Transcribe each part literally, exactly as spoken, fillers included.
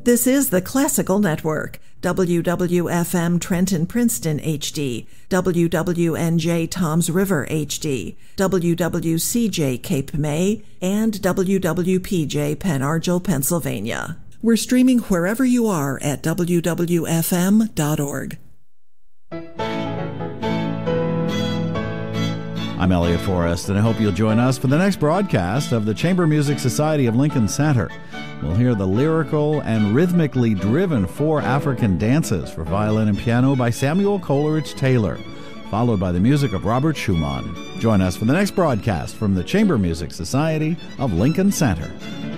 This is the Classical Network, W W F M Trenton Princeton H D, W W N J Toms River H D, W W C J Cape May, and W W P J Pen Argyl, Pennsylvania. We're streaming wherever you are at W W F M dot org. I'm Elliot Forrest, and I hope you'll join us for the next broadcast of the Chamber Music Society of Lincoln Center. We'll hear the lyrical and rhythmically driven four African dances for violin and piano by Samuel Coleridge Taylor, followed by the music of Robert Schumann. Join us for the next broadcast from the Chamber Music Society of Lincoln Center.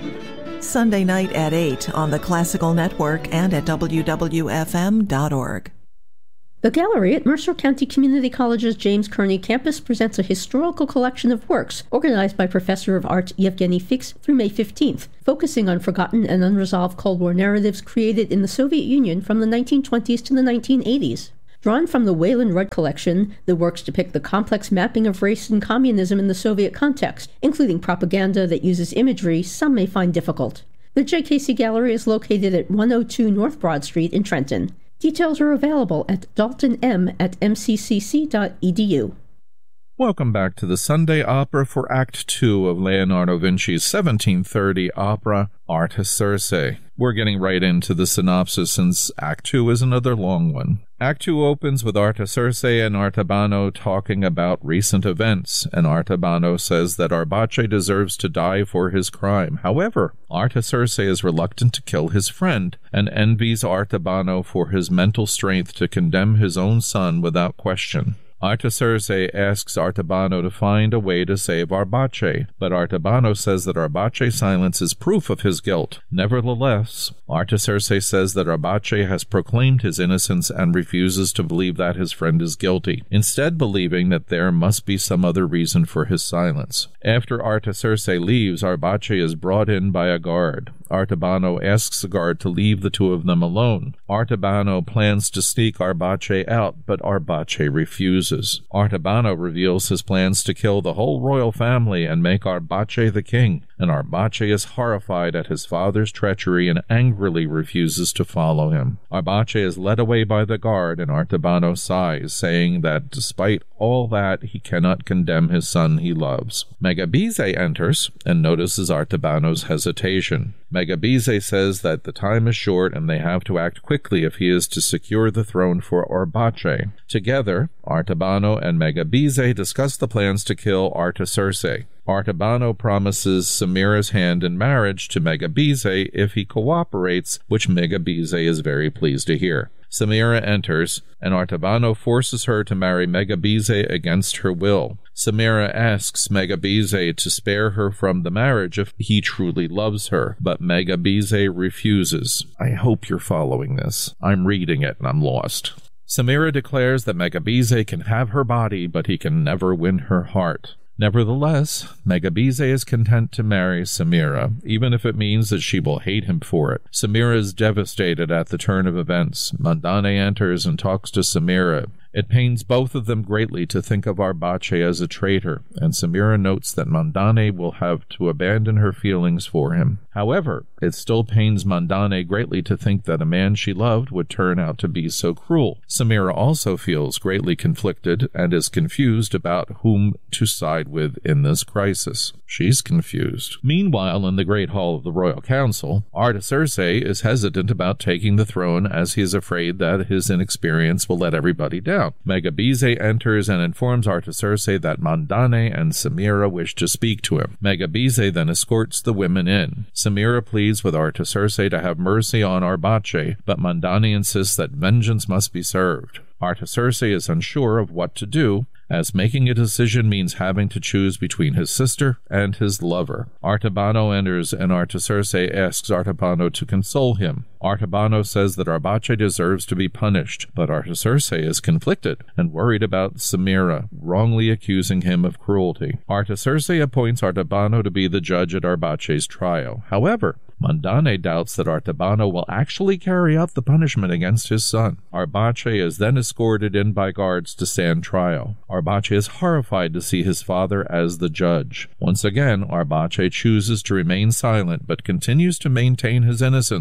Sunday night at eight on the Classical Network and at W W F M dot org. The gallery at Mercer County Community College's James Kearney campus presents a historical collection of works organized by Professor of Art Yevgeny Fix through May fifteenth, focusing on forgotten and unresolved Cold War narratives created in the Soviet Union from the nineteen twenties to the nineteen eighties. Drawn from the Wayland Rudd collection, the works depict the complex mapping of race and communism in the Soviet context, including propaganda that uses imagery some may find difficult. The J K C Gallery is located at one oh two North Broad Street in Trenton. Details are available at dalton m at m c c c dot e d u. Welcome back to the Sunday opera for Act Two of Leonardo Vinci's seventeen thirty opera, Artaserse. We're getting right into the synopsis since Act Two is another long one. Act Two opens with Artaserse and Artabano talking about recent events, and Artabano says that Arbace deserves to die for his crime. However, Artaserse is reluctant to kill his friend, and envies Artabano for his mental strength to condemn his own son without question. Artaserse asks Artabano to find a way to save Arbace, but Artabano says that Arbace's silence is proof of his guilt. Nevertheless, Artaserse says that Arbace has proclaimed his innocence and refuses to believe that his friend is guilty, instead believing that there must be some other reason for his silence. After Artaserse leaves, Arbace is brought in by a guard. Artabano asks the guard to leave the two of them alone. Artabano plans to sneak Arbace out, but Arbace refuses. Artabano reveals his plans to kill the whole royal family and make Arbace the king, and Arbace is horrified at his father's treachery and angrily refuses to follow him. Arbace is led away by the guard, and Artabano sighs, saying that despite all that, he cannot condemn his son he loves. Megabize enters and notices Artabano's hesitation. Megabize says that the time is short and they have to act quickly if he is to secure the throne for Arbace. Together, Artabano and Megabize discuss the plans to kill Artaserse. Artabano promises Samira's hand in marriage to Megabize if he cooperates, which Megabize is very pleased to hear. Samira enters, and Artabano forces her to marry Megabize against her will. Samira asks Megabize to spare her from the marriage if he truly loves her, but Megabize refuses. I hope you're following this. I'm reading it and I'm lost. Samira declares that Megabize can have her body, but he can never win her heart. Nevertheless, Megabize is content to marry Samira, even if it means that she will hate him for it. Samira is devastated at the turn of events. Mandane enters and talks to Samira. It pains both of them greatly to think of Arbace as a traitor, and Samira notes that Mandane will have to abandon her feelings for him. However, it still pains Mandane greatly to think that a man she loved would turn out to be so cruel. Samira also feels greatly conflicted and is confused about whom to side with in this crisis. She's confused. Meanwhile, in the Great Hall of the Royal Council, Artaserse is hesitant about taking the throne as he is afraid that his inexperience will let everybody down. Megabize enters and informs Artaserse that Mandane and Samira wish to speak to him. Megabize then escorts the women in. Samira pleads with Artaserse to have mercy on Arbace, but Mandane insists that vengeance must be served. Artaserse is unsure of what to do, as making a decision means having to choose between his sister and his lover. Artabano enters, and Artaserse asks Artabano to console him. Artabano says that Arbace deserves to be punished, but Artaserse is conflicted and worried about Samira, wrongly accusing him of cruelty. Artaserse appoints Artabano to be the judge at Arbace's trial. However, Mandane doubts that Artabano will actually carry out the punishment against his son. Arbace is then escorted in by guards to stand trial. Arbace is horrified to see his father as the judge. Once again, Arbace chooses to remain silent but continues to maintain his innocence.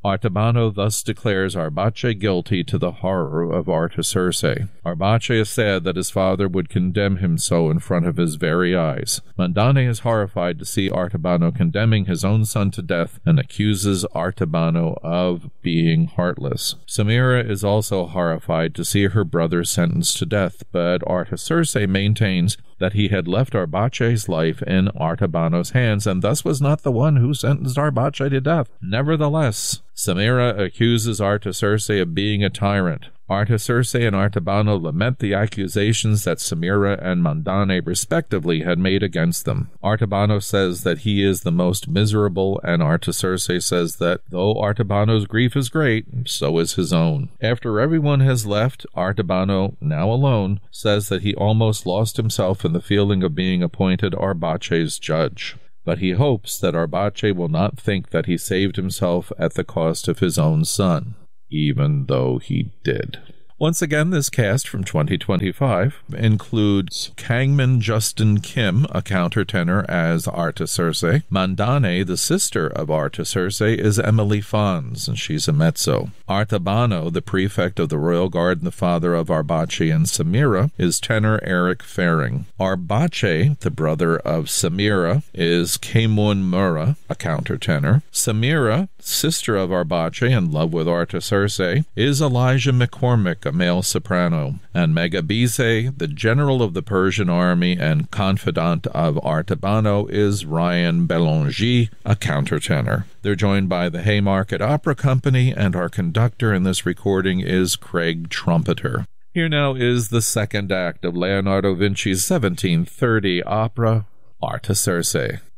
Artabano thus declares Arbace guilty to the horror of Artaserse. Arbace is sad that his father would condemn him so in front of his very eyes. Mandane is horrified to see Artabano condemning his own son to death and accuses Artabano of being heartless. Samira is also horrified to see her brother sentenced to death, but Artaserse maintains that he had left Arbace's life in Artabano's hands and thus was not the one who sentenced Arbace to death. Nevertheless, Samira accuses Artaserse of being a tyrant. Artaserse and Artabano lament the accusations that Samira and Mandane respectively had made against them. Artabano says that he is the most miserable, and Artaserse says that though Artabano's grief is great, so is his own. After everyone has left, Artabano, now alone, says that he almost lost himself in the feeling of being appointed Arbace's judge. But he hopes that Arbace will not think that he saved himself at the cost of his own son, even though he did. Once again, this cast from twenty twenty-five includes Kangman Justin Kim, a countertenor, as Artaserse. Mandane, the sister of Artaserse, is Emily Fons, and she's a mezzo. Artabano, the prefect of the Royal Guard and the father of Arbace and Samira, is tenor Eric Faring. Arbace, the brother of Samira, is Kemun Mura, a countertenor. Samira, sister of Arbace, in love with Artaserse, is Elijah McCormick, a male soprano, and Megabize, the general of the Persian army and confidant of Artabano, is Ryan Belangi, a countertenor. They're joined by the Haymarket Opera Company, and our conductor in this recording is Craig Trumpeter. Here now is the second act of Leonardo Vinci's seventeen thirty opera, Artaserse.